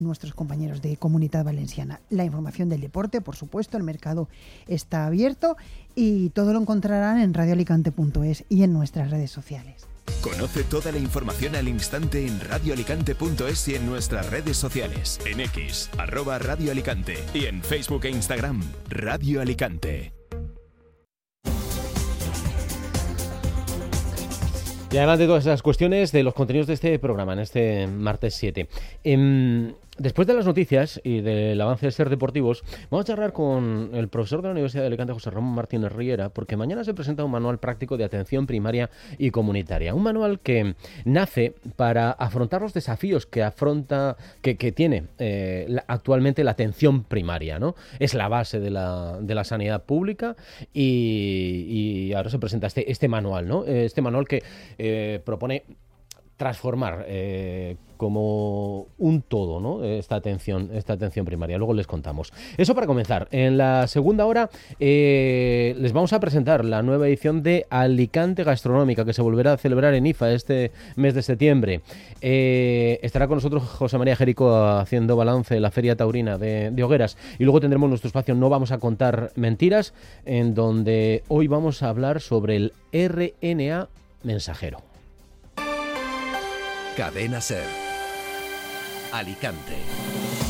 nuestros compañeros de Comunitat Valenciana. La información del deporte, por supuesto, el mercado está abierto y todo lo encontrarán en radioalicante.es y en nuestras redes sociales. Conoce toda la información al instante en radioalicante.es y en nuestras redes sociales, en X, @Radio Alicante, y en Facebook e Instagram, Radio Alicante. Y además de todas esas cuestiones, de los contenidos de este programa, en este martes 7. Después de las noticias y del avance de Ser Deportivos, vamos a charlar con el profesor de la Universidad de Alicante, José Ramón Martínez Riera, porque mañana se presenta un manual práctico de atención primaria y comunitaria. Un manual que nace para afrontar los desafíos que tiene actualmente la atención primaria, ¿no? Es la base de la sanidad pública y ahora se presenta este manual, ¿no? Este manual que propone transformar como un todo, ¿no? Esta atención primaria. Luego les contamos. Eso para comenzar. En la segunda hora les vamos a presentar la nueva edición de Alicante Gastronómica, que se volverá a celebrar en IFA este mes de septiembre. Estará con nosotros José María Jerico haciendo balance de la Feria Taurina de Hogueras. Y luego tendremos nuestro espacio No Vamos a Contar Mentiras, en donde hoy vamos a hablar sobre el RNA mensajero. Cadena Ser. Alicante.